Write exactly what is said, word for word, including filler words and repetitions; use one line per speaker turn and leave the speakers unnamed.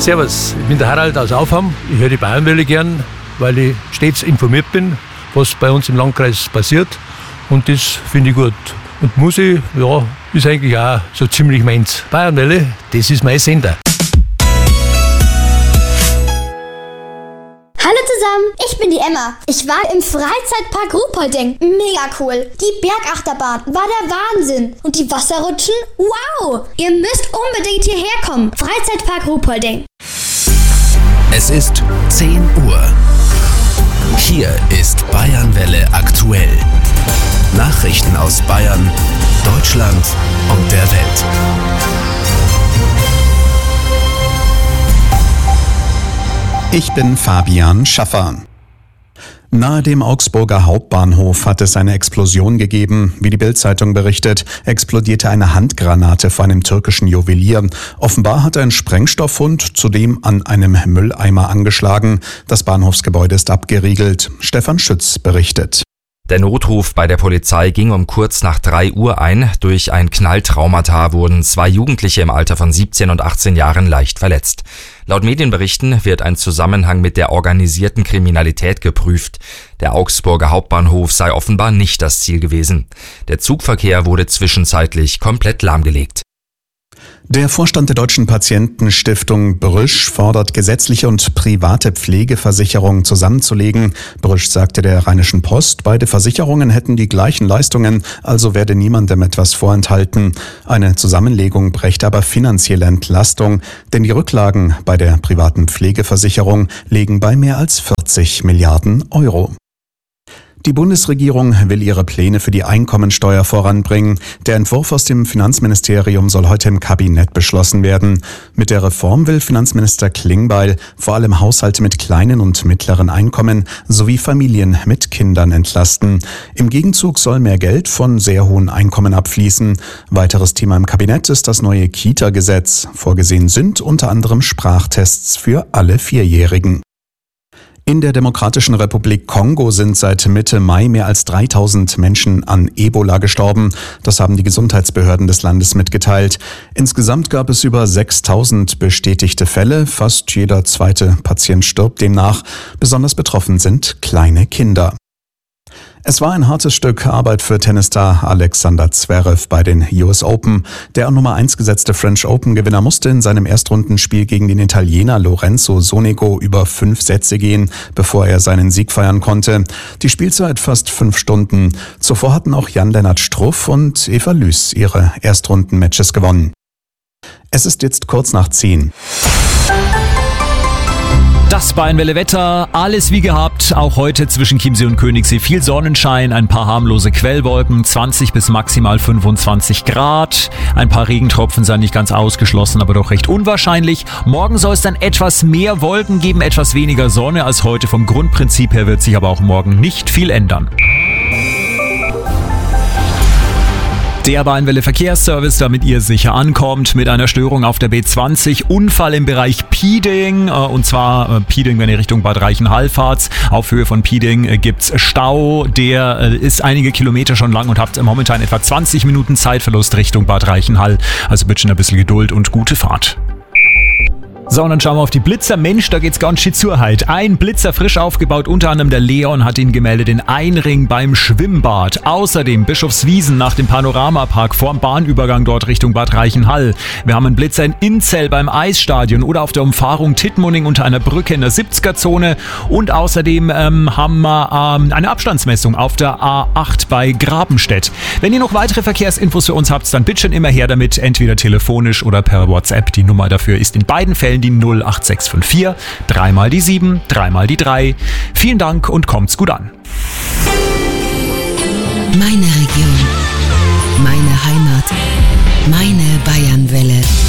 Servus, ich bin der Harald aus Aufham. Ich höre die Bayernwelle gern, weil ich stets informiert bin, was bei uns im Landkreis passiert. Und das finde ich gut. Und Musik, ja, ist eigentlich auch so ziemlich meins. Bayernwelle, das ist mein Sender.
Hallo zusammen, ich bin die Emma. Ich war im Freizeitpark Ruhpolding. Mega cool. Die Bergachterbahn war der Wahnsinn. Und die Wasserrutschen, wow. Ihr müsst unbedingt hierher kommen. Freizeitpark Ruhpolding.
Es ist zehn Uhr. Hier ist Bayernwelle aktuell. Nachrichten aus Bayern, Deutschland und der Welt.
Ich bin Fabian Schaffer. Nahe dem Augsburger Hauptbahnhof hat es eine Explosion gegeben. Wie die Bild-Zeitung berichtet, explodierte eine Handgranate vor einem türkischen Juwelier. Offenbar hat ein Sprengstofffund zudem an einem Mülleimer angeschlagen. Das Bahnhofsgebäude ist abgeriegelt. Stefan Schütz berichtet.
Der Notruf bei der Polizei ging um kurz nach drei Uhr ein. Durch ein Knalltraumata wurden zwei Jugendliche im Alter von siebzehn und achtzehn Jahren leicht verletzt. Laut Medienberichten wird ein Zusammenhang mit der organisierten Kriminalität geprüft. Der Augsburger Hauptbahnhof sei offenbar nicht das Ziel gewesen. Der Zugverkehr wurde zwischenzeitlich komplett lahmgelegt.
Der Vorstand der Deutschen Patientenstiftung Brüsch fordert, gesetzliche und private Pflegeversicherungen zusammenzulegen. Brüsch sagte der Rheinischen Post, beide Versicherungen hätten die gleichen Leistungen, also werde niemandem etwas vorenthalten. Eine Zusammenlegung brächte aber finanzielle Entlastung, denn die Rücklagen bei der privaten Pflegeversicherung liegen bei mehr als vierzig Milliarden Euro. Die Bundesregierung will ihre Pläne für die Einkommensteuer voranbringen. Der Entwurf aus dem Finanzministerium soll heute im Kabinett beschlossen werden. Mit der Reform will Finanzminister Klingbeil vor allem Haushalte mit kleinen und mittleren Einkommen sowie Familien mit Kindern entlasten. Im Gegenzug soll mehr Geld von sehr hohen Einkommen abfließen. Weiteres Thema im Kabinett ist das neue Kita-Gesetz. Vorgesehen sind unter anderem Sprachtests für alle Vierjährigen. In der Demokratischen Republik Kongo sind seit Mitte Mai mehr als dreitausend Menschen an Ebola gestorben. Das haben die Gesundheitsbehörden des Landes mitgeteilt. Insgesamt gab es über sechstausend bestätigte Fälle. Fast jeder zweite Patient stirbt demnach. Besonders betroffen sind kleine Kinder. Es war ein hartes Stück Arbeit für Tennisstar Alexander Zverev bei den U S Open. Der an Nummer eins gesetzte French Open-Gewinner musste in seinem Erstrundenspiel gegen den Italiener Lorenzo Sonego über fünf Sätze gehen, bevor er seinen Sieg feiern konnte. Die Spielzeit fast fünf Stunden. Zuvor hatten auch Jan-Lennart Struff und Eva Lüß ihre Erstrunden-Matches gewonnen. Es ist jetzt kurz nach zehn.
Das Bayernwelle-Wetter, alles wie gehabt, auch heute zwischen Chiemsee und Königssee viel Sonnenschein, ein paar harmlose Quellwolken, zwanzig bis maximal fünfundzwanzig Grad. Ein paar Regentropfen seien nicht ganz ausgeschlossen, aber doch recht unwahrscheinlich. Morgen soll es dann etwas mehr Wolken geben, etwas weniger Sonne als heute. Vom Grundprinzip her wird sich aber auch morgen nicht viel ändern. Der Bayernwelle Verkehrsservice, damit ihr sicher ankommt, mit einer Störung auf der B zwanzig, Unfall im Bereich Pieding, und zwar Pieding, wenn ihr Richtung Bad Reichenhall fahrt. Auf Höhe von Pieding gibt's Stau, der ist einige Kilometer schon lang und habt momentan etwa zwanzig Minuten Zeitverlust Richtung Bad Reichenhall. Also bitte schon ein bisschen Geduld und gute Fahrt. So, und dann schauen wir auf die Blitzer. Mensch, da geht's ganz schön zur Heit. Ein Blitzer frisch aufgebaut, unter anderem der Leon hat ihn gemeldet in Einring beim Schwimmbad. Außerdem Bischofswiesen nach dem Panoramapark vorm Bahnübergang dort Richtung Bad Reichenhall. Wir haben einen Blitzer in Inzell beim Eisstadion oder auf der Umfahrung Tittmoning unter einer Brücke in der siebziger-Zone. Und außerdem ähm, haben wir ähm, eine Abstandsmessung auf der A acht bei Grabenstedt. Wenn ihr noch weitere Verkehrsinfos für uns habt, dann bitte schon immer her damit, entweder telefonisch oder per WhatsApp. Die Nummer dafür ist in beiden Fällen die null acht sechs fünf vier, dreimal die sieben, dreimal die drei. Vielen Dank und kommt's gut an.
Meine Region, meine Heimat, meine Bayernwelle.